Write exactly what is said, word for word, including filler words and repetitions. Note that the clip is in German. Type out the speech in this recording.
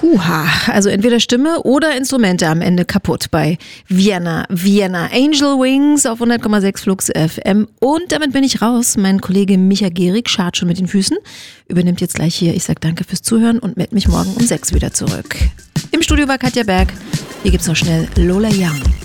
Huha, also entweder Stimme oder Instrumente am Ende kaputt bei Vienna. Vienna Angel Wings auf hundert Komma sechs Flux F M. Und damit bin ich raus. Mein Kollege Micha Gehrig schart schon mit den Füßen, übernimmt jetzt gleich hier. Ich sag danke fürs Zuhören und melde mich morgen um sechs wieder zurück. Im Studio war Katja Berg. Hier gibt's noch schnell Lola Young.